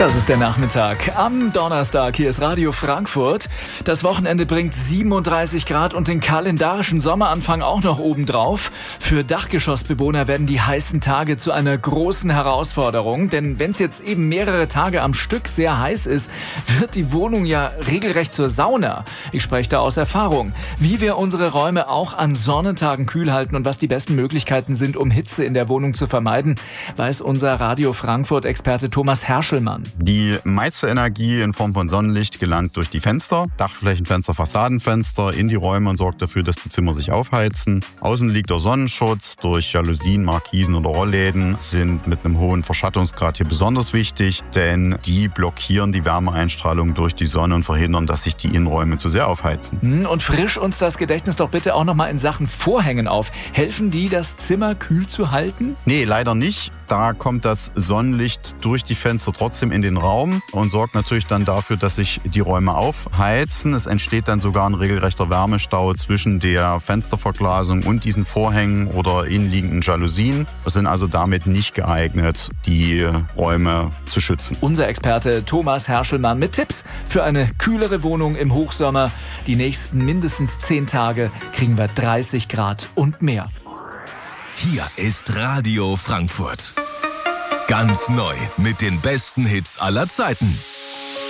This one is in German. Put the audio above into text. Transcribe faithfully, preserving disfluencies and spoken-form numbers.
Das ist der Nachmittag am Donnerstag. Hier ist Radio Frankfurt. Das Wochenende bringt siebenunddreißig Grad und den kalendarischen Sommeranfang auch noch obendrauf. Für Dachgeschossbewohner werden die heißen Tage zu einer großen Herausforderung. Denn wenn es jetzt eben mehrere Tage am Stück sehr heiß ist, wird die Wohnung ja regelrecht zur Sauna. Ich spreche da aus Erfahrung. Wie wir unsere Räume auch an Sonnentagen kühl halten und was die besten Möglichkeiten sind, um Hitze in der Wohnung zu vermeiden, weiß unser Radio Frankfurt-Experte Thomas Herschelmann. Die meiste Energie in Form von Sonnenlicht gelangt durch die Fenster, Dachflächenfenster, Fassadenfenster in die Räume und sorgt dafür, dass die Zimmer sich aufheizen. Außen liegt der Sonnenschutz durch Jalousien, Markisen oder Rollläden, sind mit einem hohen Verschattungsgrad hier besonders wichtig, denn die blockieren die Wärmeeinstrahlung durch die Sonne und verhindern, dass sich die Innenräume zu sehr aufheizen. Und frisch uns das Gedächtnis doch bitte auch nochmal in Sachen Vorhängen auf. Helfen die, das Zimmer kühl zu halten? Nee, leider nicht. Da kommt das Sonnenlicht durch die Fenster trotzdem in den Raum und sorgt natürlich dann dafür, dass sich die Räume aufheizen. Es entsteht dann sogar ein regelrechter Wärmestau zwischen der Fensterverglasung und diesen Vorhängen oder innenliegenden Jalousien. Wir sind also damit nicht geeignet, die Räume zu schützen. Unser Experte Thomas Herschelmann mit Tipps für eine kühlere Wohnung im Hochsommer. Die nächsten mindestens zehn Tage kriegen wir dreißig Grad und mehr. Hier ist Radio Frankfurt. Ganz neu mit den besten Hits aller Zeiten.